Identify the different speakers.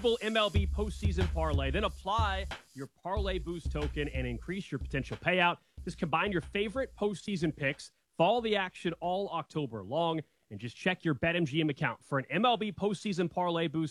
Speaker 1: eligible MLB postseason parlay. Then apply your Parlay Boost token and increase your potential payout. Just combine your favorite postseason picks, follow the action all October long, and just check your BetMGM account for an MLB postseason parlay boost